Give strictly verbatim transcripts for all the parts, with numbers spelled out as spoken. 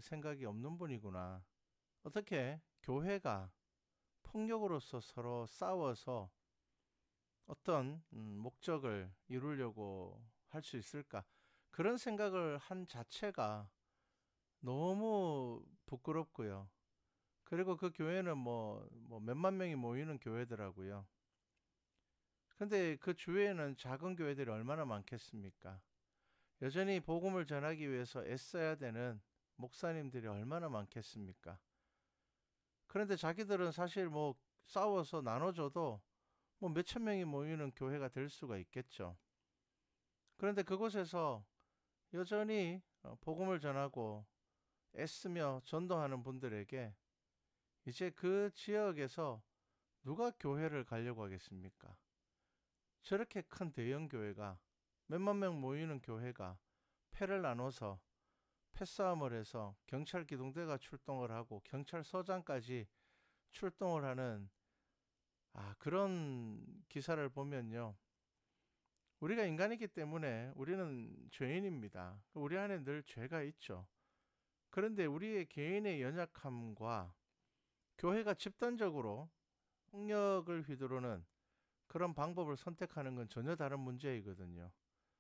생각이 없는 분이구나. 어떻게 교회가 폭력으로서 서로 싸워서 어떤 음, 목적을 이루려고 할 수 있을까? 그런 생각을 한 자체가 너무 부끄럽고요. 그리고 그 교회는 뭐, 뭐 몇만 명이 모이는 교회더라고요. 근데 그 주위에는 작은 교회들이 얼마나 많겠습니까? 여전히 복음을 전하기 위해서 애써야 되는 목사님들이 얼마나 많겠습니까? 그런데 자기들은 사실 뭐 싸워서 나눠줘도 뭐 몇천 명이 모이는 교회가 될 수가 있겠죠. 그런데 그곳에서 여전히 어, 복음을 전하고 애쓰며 전도하는 분들에게 이제 그 지역에서 누가 교회를 가려고 하겠습니까? 저렇게 큰 대형 교회가 몇만 명 모이는 교회가 패를 나눠서 패싸움을 해서 경찰 기동대가 출동을 하고 경찰서장까지 출동을 하는 아 그런 기사를 보면요. 우리가 인간이기 때문에 우리는 죄인입니다. 우리 안에 늘 죄가 있죠. 그런데 우리의 개인의 연약함과 교회가 집단적으로 폭력을 휘두르는 그런 방법을 선택하는 건 전혀 다른 문제이거든요.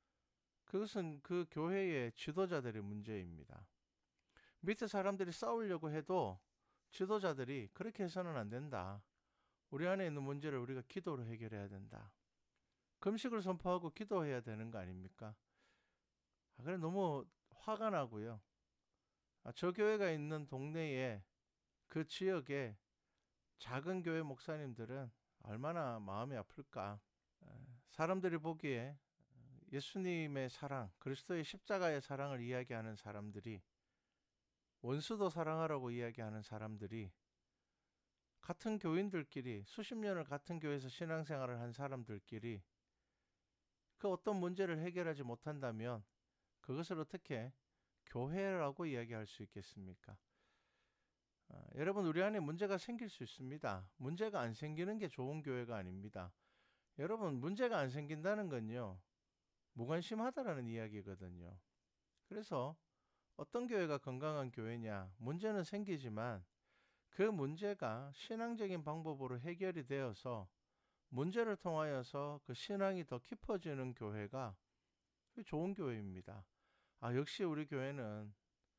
그것은 그 교회의 지도자들의 문제입니다. 밑에 사람들이 싸우려고 해도 지도자들이 그렇게 해서는 안 된다. 우리 안에 있는 문제를 우리가 기도로 해결해야 된다. 금식을 선포하고 기도해야 되는 거 아닙니까? 아, 그래 너무 화가 나고요. 아, 저 교회가 있는 동네에 그 지역에 작은 교회 목사님들은 얼마나 마음이 아플까. 사람들이 보기에 예수님의 사랑, 그리스도의 십자가의 사랑을 이야기하는 사람들이 원수도 사랑하라고 이야기하는 사람들이 같은 교인들끼리 수십 년을 같은 교회에서 신앙생활을 한 사람들끼리 그 어떤 문제를 해결하지 못한다면 그것을 어떻게 교회라고 이야기할 수 있겠습니까? 아, 여러분 우리 안에 문제가 생길 수 있습니다. 문제가 안 생기는 게 좋은 교회가 아닙니다. 여러분 문제가 안 생긴다는 건요. 무관심하다라는 이야기거든요. 그래서 어떤 교회가 건강한 교회냐? 문제는 생기지만 그 문제가 신앙적인 방법으로 해결이 되어서 문제를 통하여서 그 신앙이 더 깊어지는 교회가 좋은 교회입니다. 아, 역시 우리 교회는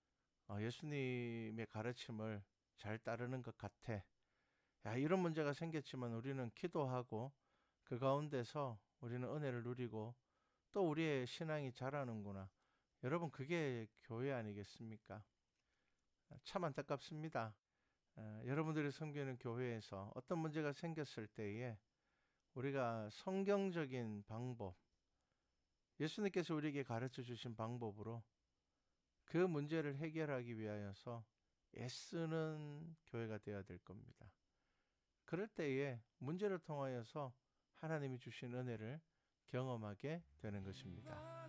예수님의 가르침을 잘 따르는 것 같아. 야, 이런 문제가 생겼지만 우리는 기도하고 그 가운데서 우리는 은혜를 누리고 또 우리의 신앙이 자라는구나. 여러분 그게 교회 아니겠습니까? 참 안타깝습니다. 어, 여러분들이 섬기는 교회에서 어떤 문제가 생겼을 때에 우리가 성경적인 방법, 예수님께서 우리에게 가르쳐 주신 방법으로 그 문제를 해결하기 위하여서 애쓰는 교회가 되어야 될 겁니다. 그럴 때에 문제를 통하여서 하나님이 주신 은혜를 경험하게 되는 것입니다.